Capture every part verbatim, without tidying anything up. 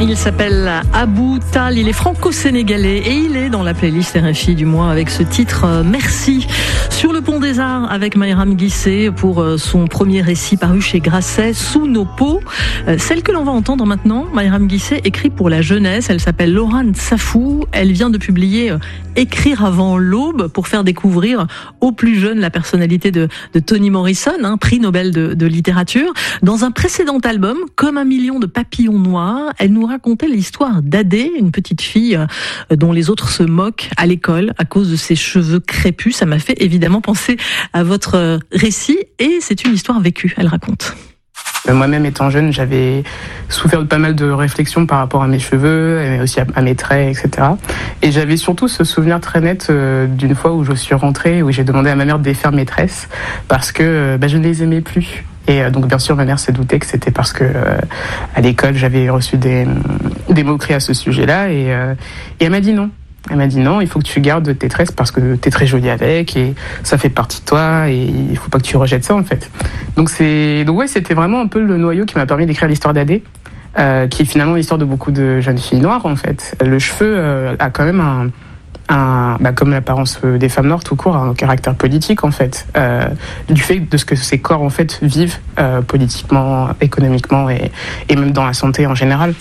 Il s'appelle Abou Tal, il est franco-sénégalais et il est dans la playlist R F I du mois avec ce titre euh, Merci. Sur le pont des Arts avec Mayram Guissé pour euh, son premier récit paru chez Grasset, Sous nos peaux. Euh, celle que l'on va entendre maintenant, Mayram Guissé écrit pour la jeunesse, elle s'appelle Lorane Safou, elle vient de publier euh, Écrire avant l'aube pour faire découvrir aux plus jeunes la personnalité de, de Toni Morrison, hein, prix Nobel de, de littérature. Dans un précédent album, Comme un million de papillons noirs, elle nous racontait l'histoire d'Adé, une petite fille dont les autres se moquent à l'école à cause de ses cheveux crépus. Ça m'a fait évidemment penser à votre récit et c'est une histoire vécue, elle raconte. Moi-même étant jeune, j'avais souffert de pas mal de réflexions par rapport à mes cheveux, mais aussi à mes traits, et cetera. Et j'avais surtout ce souvenir très net euh, d'une fois où je suis rentrée, où j'ai demandé à ma mère de défaire mes tresses parce que euh, bah, je ne les aimais plus. Et euh, donc bien sûr ma mère s'est doutée que c'était parce que euh, à l'école j'avais reçu des, des moqueries à ce sujet-là et, euh, et elle m'a dit non. Elle m'a dit non, il faut que tu gardes tes tresses parce que t'es très jolie avec et ça fait partie de toi et il faut pas que tu rejettes ça en fait. Donc c'est donc ouais, c'était vraiment un peu le noyau qui m'a permis d'écrire l'histoire d'Adé, euh, qui est finalement l'histoire de beaucoup de jeunes filles noires en fait. Le cheveu euh, a quand même un Un, bah comme l'apparence des femmes noires tout court, un caractère politique en fait, euh, du fait de ce que ces corps en fait vivent euh, politiquement, économiquement et, et même dans la santé en général.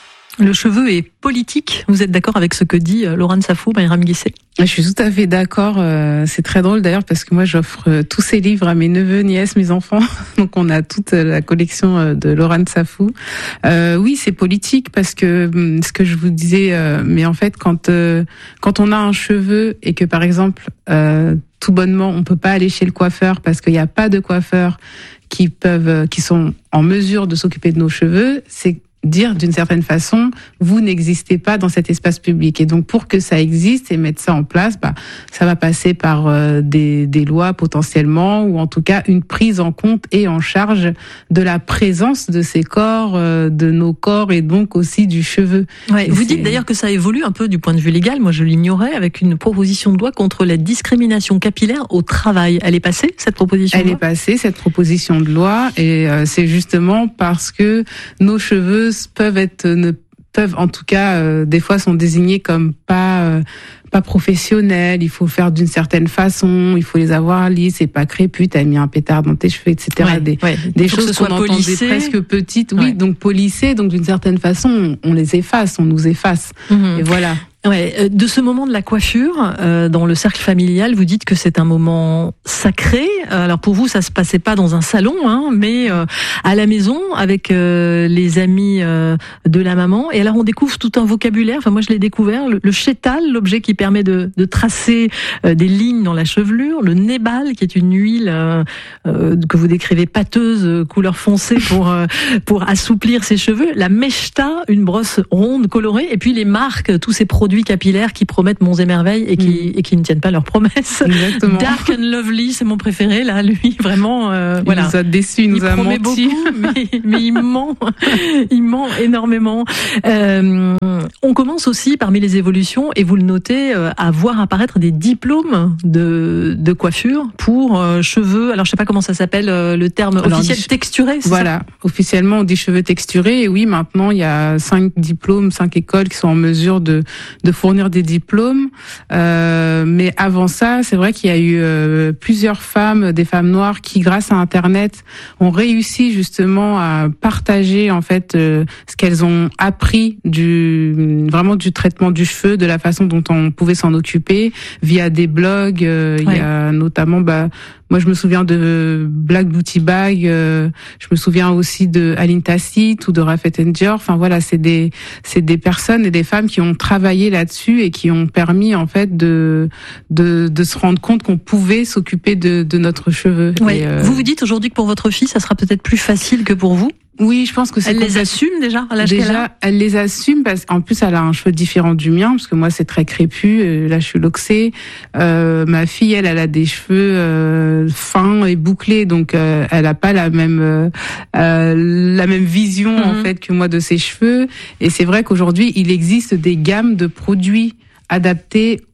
Le cheveu est politique. Vous êtes d'accord avec ce que dit Lorane Safou, Mayram Guissé ? Je suis tout à fait d'accord. C'est très drôle d'ailleurs parce que moi j'offre tous ces livres à mes neveux, nièces, mes enfants. Donc on a toute la collection de Lorane Safou. Euh, oui, c'est politique parce que ce que je vous disais, mais en fait quand quand on a un cheveu et que par exemple euh, tout bonnement on peut pas aller chez le coiffeur parce qu'il n'y a pas de coiffeurs qui peuvent, qui sont en mesure de s'occuper de nos cheveux, c'est dire d'une certaine façon, vous n'existez pas dans cet espace public. Et donc, pour que ça existe et mettre ça en place, bah, ça va passer par euh, des, des lois potentiellement, ou en tout cas une prise en compte et en charge de la présence de ces corps, euh, de nos corps et donc aussi du cheveu. Ouais, vous dites d'ailleurs que ça évolue un peu du point de vue légal. Moi, je l'ignorais avec une proposition de loi contre la discrimination capillaire au travail. Elle est passée, cette proposition de loi ? Elle est passée, cette proposition de loi, et euh, c'est justement parce que nos cheveux peuvent être, ne peuvent en tout cas euh, des fois sont désignés comme pas euh, pas professionnels. Il faut faire d'une certaine façon, il faut les avoir lisses et pas crépus. T'as mis un pétard dans tes cheveux, et cetera. Ouais, des ouais. des choses qu'on entendait presque petites, oui, ouais. Donc polissées. Donc d'une certaine façon, on, on les efface, on nous efface. Mmh. Et voilà. Ouais, de ce moment de la coiffure, euh, dans le cercle familial, vous dites que c'est un moment sacré. Alors pour vous, ça se passait pas dans un salon, hein, mais euh, à la maison avec euh, les amis euh, de la maman. Et alors on découvre tout un vocabulaire. Enfin moi je l'ai découvert. Le, le chétal, l'objet qui permet de, de tracer euh, des lignes dans la chevelure. Le nébal, qui est une huile euh, euh, que vous décrivez pâteuse, couleur foncée pour euh, pour assouplir ses cheveux. La mechta, une brosse ronde colorée. Et puis les marques, tous ces produits capillaires qui promettent monts et merveilles et qui, mmh. et qui ne tiennent pas leurs promesses. Exactement. Dark and Lovely, c'est mon préféré, là, lui, vraiment, euh, il voilà. nous a déçus, il nous il a promet menti. beaucoup, mais, mais il ment, il ment énormément. Euh, on commence aussi, parmi les évolutions, et vous le notez, euh, à voir apparaître des diplômes de, de coiffure pour euh, cheveux, alors je sais pas comment ça s'appelle, euh, le terme alors, officiel, dit, texturé, c'est voilà. ça ? Officiellement, on dit cheveux texturés, et oui, maintenant, il y a cinq diplômes, cinq écoles qui sont en mesure de, de fournir des diplômes, euh, mais avant ça, c'est vrai qu'il y a eu euh, plusieurs femmes, des femmes noires, qui, grâce à Internet, ont réussi justement à partager en fait euh, ce qu'elles ont appris du vraiment du traitement du cheveu, de la façon dont on pouvait s'en occuper via des blogs. Euh, ouais. Il y a notamment, bah, moi je me souviens de Black Beauty Bag, euh, je me souviens aussi de Aline Tacite ou de Rafet Dior. Enfin voilà, c'est des c'est des personnes et des femmes qui ont travaillé là-dessus et qui ont permis en fait de de, de se rendre compte qu'on pouvait s'occuper de, de notre cheveu. Ouais. Et euh... Vous vous dites aujourd'hui que pour votre fille, ça sera peut-être plus facile que pour vous ? Oui, je pense que c'est elle les assume déjà à l'âge qu'elle a. Déjà, elle les assume parce qu'en plus elle a un cheveu différent du mien parce que moi c'est très crépus. Là, je suis loxée. Euh, ma fille, elle, elle a des cheveux euh, fins et bouclés, donc euh, elle a pas la même euh, la même vision mm-hmm. en fait que moi de ses cheveux. Et c'est vrai qu'aujourd'hui, il existe des gammes de produits adaptés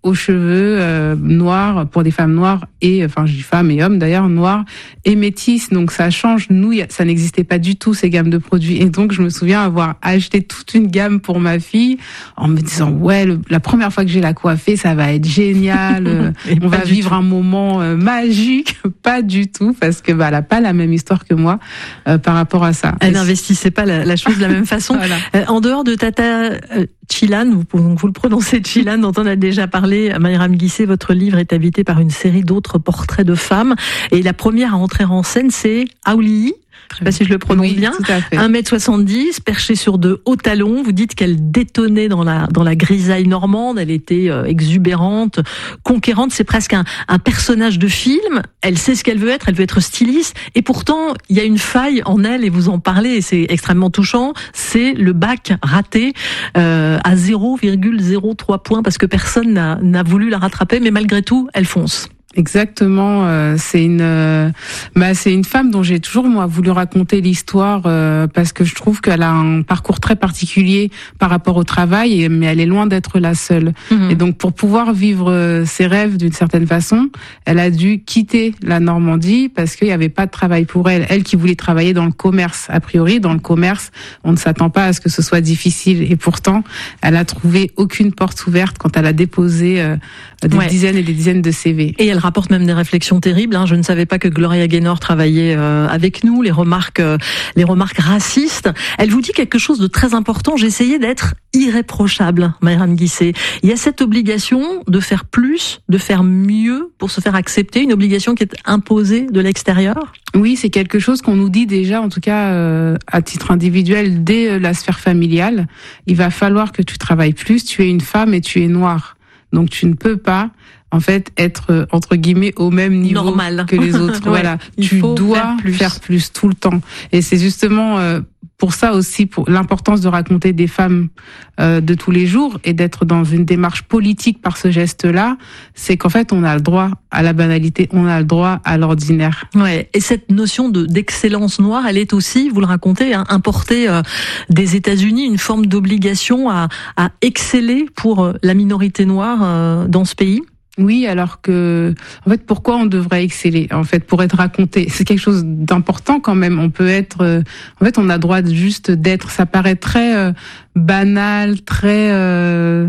aux cheveux euh, noirs pour des femmes noires et, enfin, je dis femmes et hommes d'ailleurs, noirs et métisses. Donc ça change. Nous, y a, ça n'existait pas du tout ces gammes de produits. Et donc je me souviens avoir acheté toute une gamme pour ma fille en me disant ouais, le, la première fois que j'ai la coiffée, ça va être génial. On va vivre tout. un moment euh, magique. Pas du tout, parce que bah, elle a pas la même histoire que moi euh, par rapport à ça. Elle n'investissait pas la, la chose de la même façon. Voilà. Euh, en dehors de Tata euh, Chilan, vous, vous le prononcez Chilan, dont on a déjà parlé, Mayram Guissé, votre livre est habité par une série d'autres portraits de femmes. Et la première à entrer en scène, c'est Aoulihi. Je ne sais pas si je le prononce oui, bien. un mètre soixante-dix, perchée sur de hauts talons. Vous dites qu'elle détonnait dans la dans la grisaille normande. Elle était euh, exubérante, conquérante. C'est presque un, un personnage de film. Elle sait ce qu'elle veut être. Elle veut être styliste. Et pourtant, il y a une faille en elle, et vous en parlez, et c'est extrêmement touchant. C'est le bac raté euh, à zéro virgule zéro trois points, parce que personne n'a, n'a voulu la rattraper. Mais malgré tout, elle fonce. Exactement, euh, c'est une, euh, bah c'est une femme dont j'ai toujours moi voulu raconter l'histoire euh, parce que je trouve qu'elle a un parcours très particulier par rapport au travail, mais elle est loin d'être la seule. Mmh. Et donc pour pouvoir vivre euh, ses rêves d'une certaine façon, elle a dû quitter la Normandie parce qu'il n'y avait pas de travail pour elle. Elle qui voulait travailler dans le commerce, a priori dans le commerce, on ne s'attend pas à ce que ce soit difficile. Et pourtant, elle a trouvé aucune porte ouverte quand elle a déposé euh, des ouais. dizaines et des dizaines de C V. Et elle rapporte même des réflexions terribles. Hein. Je ne savais pas que Gloria Gaynor travaillait euh, avec nous, les remarques, euh, les remarques racistes. Elle vous dit quelque chose de très important. J'essayais d'être irréprochable, Mayram Guissé. Il y a cette obligation de faire plus, de faire mieux pour se faire accepter, une obligation qui est imposée de l'extérieur. Oui, c'est quelque chose qu'on nous dit déjà, en tout cas euh, à titre individuel, dès euh, la sphère familiale. Il va falloir que tu travailles plus. Tu es une femme et tu es noire, donc tu ne peux pas. En fait, être entre guillemets au même niveau normal que les autres. ouais, voilà, tu dois faire plus. faire plus tout le temps. Et c'est justement euh, pour ça aussi, pour l'importance de raconter des femmes euh, de tous les jours et d'être dans une démarche politique par ce geste-là, c'est qu'en fait, on a le droit à la banalité, on a le droit à l'ordinaire. Ouais. Et cette notion de d'excellence noire, elle est aussi, vous le racontez, hein, importée euh, des États-Unis, une forme d'obligation à, à exceller pour la minorité noire euh, dans ce pays. Oui, alors que, en fait, pourquoi on devrait exceller? En fait, pour être raconté, c'est quelque chose d'important quand même. On peut être, euh, en fait, on a droit juste d'être. Ça paraît très euh, banal, très, euh,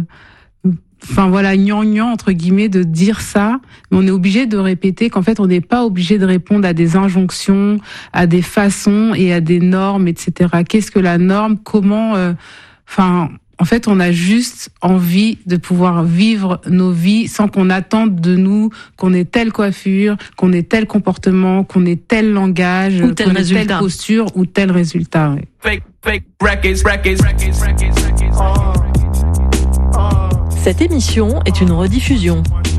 enfin voilà, gnangnan entre guillemets de dire ça. Mais on est obligé de répéter qu'en fait, on n'est pas obligé de répondre à des injonctions, à des façons et à des normes, et cetera. Qu'est-ce que la norme? Comment, enfin. Euh, En fait, on a juste envie de pouvoir vivre nos vies sans qu'on attende de nous qu'on ait telle coiffure, qu'on ait tel comportement, qu'on ait tel langage, ou tel qu'on ait résultat. telle posture ou tel résultat. Oui. Fake, fake, records, records, records, records, records. Cette émission est une rediffusion.